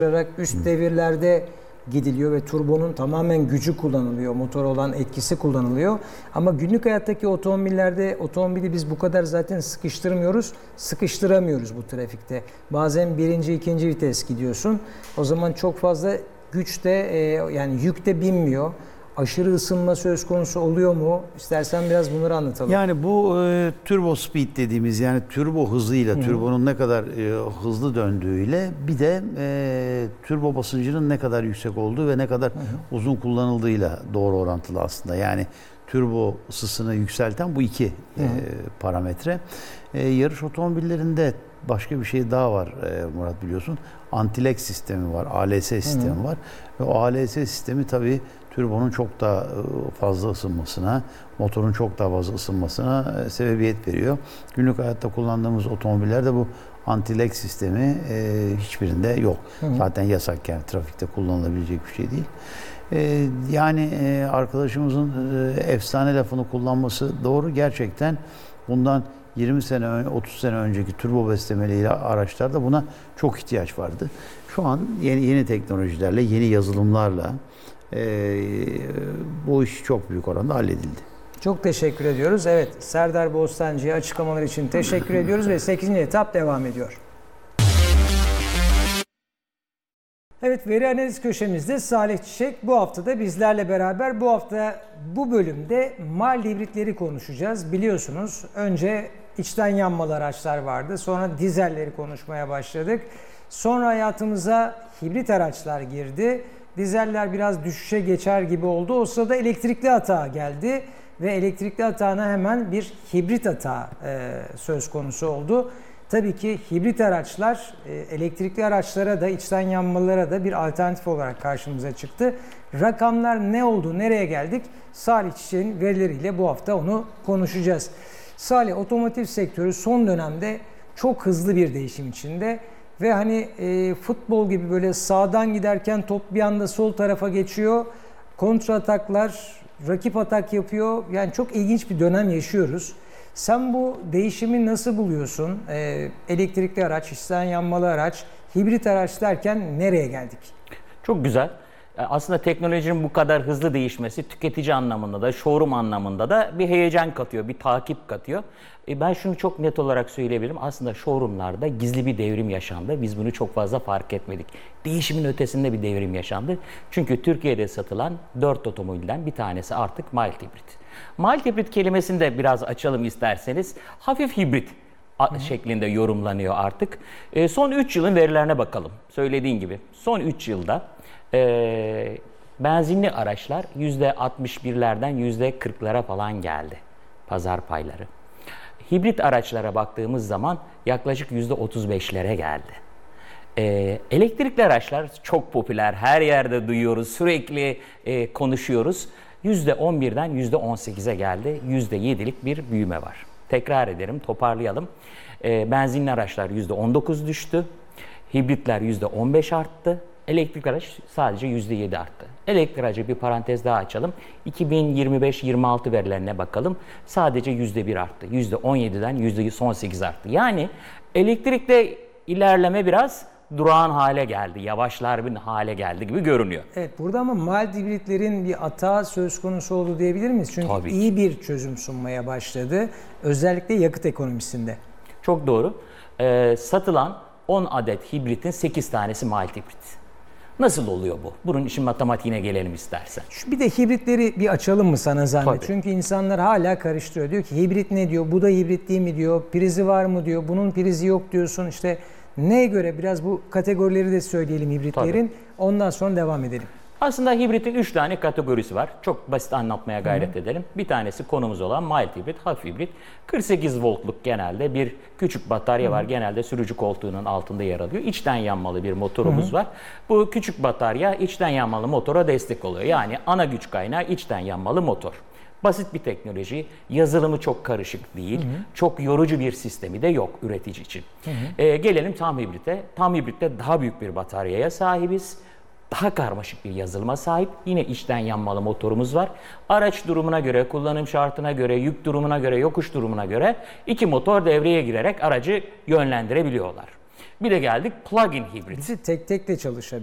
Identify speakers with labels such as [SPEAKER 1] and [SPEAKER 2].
[SPEAKER 1] üst devirlerde gidiliyor ve turbonun tamamen gücü kullanılıyor, motor olan etkisi kullanılıyor. Ama günlük hayattaki otomobillerde otomobili biz bu kadar zaten sıkıştıramıyoruz bu trafikte. Bazen birinci, ikinci vites gidiyorsun. O zaman çok fazla güç de yani yük de binmiyor. Aşırı ısınma söz konusu oluyor mu? İstersen biraz bunları anlatalım.
[SPEAKER 2] Yani bu turbo speed dediğimiz, yani turbo hızıyla, turbonun ne kadar hızlı döndüğüyle, bir de turbo basıncının ne kadar yüksek olduğu ve ne kadar uzun kullanıldığıyla doğru orantılı aslında. Yani turbo ısısını yükselten bu iki parametre. Yarış otomobillerinde başka bir şey daha var Murat, biliyorsun. Anti-lag sistemi var, ALS sistemi var. Ve o ALS sistemi tabii turbonun çok daha fazla ısınmasına, motorun çok daha fazla ısınmasına sebebiyet veriyor. Günlük hayatta kullandığımız otomobillerde bu anti-lag sistemi hiçbirinde yok. Zaten yasak, yani trafikte kullanılabilecek bir şey değil. Yani arkadaşımızın efsane lafını kullanması doğru. Gerçekten bundan 20 sene, 30 sene önceki turbo beslemeli araçlarda buna çok ihtiyaç vardı. Şu an yeni teknolojilerle, yeni yazılımlarla bu iş çok büyük oranda halledildi.
[SPEAKER 1] Çok teşekkür ediyoruz. Evet, Serdar Bostancı'ya açıklamalar için teşekkür ediyoruz ve 8. etap devam ediyor. Evet, veri analiz köşemizde Salih Çiçek bu hafta da bizlerle beraber. Bu hafta bu bölümde mild hibritleri konuşacağız. Biliyorsunuz önce içten yanmalı araçlar vardı. Sonra dizelleri konuşmaya başladık. Sonra hayatımıza hibrit araçlar girdi. Dizeller biraz düşüşe geçer gibi oldu. O sırada elektrikli hata geldi ve elektrikli hatana hemen bir hibrit hata söz konusu oldu. Tabii ki hibrit araçlar elektrikli araçlara da, içten yanmalara da bir alternatif olarak karşımıza çıktı. Rakamlar ne oldu, nereye geldik? Salih Çiçek'in verileriyle bu hafta onu konuşacağız. Salih, otomotiv sektörü son dönemde çok hızlı bir değişim içinde. Ve hani futbol gibi böyle sağdan giderken top bir anda sol tarafa geçiyor. Kontra ataklar, rakip atak yapıyor. Yani çok ilginç bir dönem yaşıyoruz. Sen bu değişimi nasıl buluyorsun? Elektrikli araç, içten yanmalı araç, hibrit araç derken nereye geldik?
[SPEAKER 3] Çok güzel. Aslında teknolojinin bu kadar hızlı değişmesi tüketici anlamında da, showroom anlamında da bir heyecan katıyor, bir takip katıyor. Ben şunu çok net olarak söyleyebilirim. Aslında showroomlarda gizli bir devrim yaşandı. Biz bunu çok fazla fark etmedik. Değişimin ötesinde bir devrim yaşandı. Çünkü Türkiye'de satılan 4 otomobilden bir tanesi artık mild hibrit. Mild hibrit kelimesini de biraz açalım isterseniz. Hafif hibrit şeklinde yorumlanıyor artık. Son 3 yılın verilerine bakalım. Söylediğin gibi son 3 yılda benzinli araçlar %61'lerden %40'lara falan geldi pazar payları. Hibrit araçlara baktığımız zaman yaklaşık %35'lere geldi. Elektrikli araçlar çok popüler, her yerde duyuyoruz, sürekli konuşuyoruz. %11'den %18'e geldi, %7'lik bir büyüme var. Tekrar ederim, toparlayalım. Benzinli araçlar %19 düştü, hibritler %15 arttı. Elektrikli araç sadece %7 arttı. Elektrikli aracı bir parantez daha açalım. 2025-26 verilerine bakalım. Sadece %1 arttı. %17'den %18 arttı. Yani elektrikte ilerleme biraz durağan hale geldi. Yavaşlar bir hale geldi gibi görünüyor.
[SPEAKER 1] Evet, burada ama mild hibritlerin bir hata söz konusu oldu diyebilir miyiz? Çünkü
[SPEAKER 3] Tabii
[SPEAKER 1] iyi bir çözüm sunmaya başladı. Özellikle yakıt ekonomisinde.
[SPEAKER 3] Çok doğru. Satılan 10 adet hibritin 8 tanesi mild hibrit. Nasıl oluyor bu? Bunun işin matematiğine gelelim istersen.
[SPEAKER 1] Bir de hibritleri bir açalım mı sana zahmet?
[SPEAKER 3] Tabii.
[SPEAKER 1] Çünkü insanlar hala karıştırıyor. Diyor ki hibrit ne diyor? Bu da hibrit değil mi diyor? Prizi var mı diyor? Bunun prizi yok diyorsun. İşte neye göre, biraz bu kategorileri de söyleyelim hibritlerin.
[SPEAKER 3] Tabii.
[SPEAKER 1] Ondan sonra devam edelim.
[SPEAKER 3] Aslında hibritin 3 tane kategorisi var. Çok basit anlatmaya gayret edelim. Bir tanesi konumuz olan mild hibrit, hafif hibrit. 48 voltluk genelde bir küçük batarya var. Genelde sürücü koltuğunun altında yer alıyor. İçten yanmalı bir motorumuz var. Bu küçük batarya içten yanmalı motora destek oluyor. Yani ana güç kaynağı içten yanmalı motor. Basit bir teknoloji, yazılımı çok karışık değil, çok yorucu bir sistemi de yok üretici için. Gelelim tam hibrite. Tam hibritte daha büyük bir bataryaya sahibiz. Daha karmaşık bir yazılıma sahip. Yine içten yanmalı motorumuz var. Araç durumuna göre, kullanım şartına göre, yük durumuna göre, yokuş durumuna göre iki motor devreye girerek aracı yönlendirebiliyorlar. Bir de geldik plug-in hibrit.
[SPEAKER 1] Bizi tek tek de çalışabilir.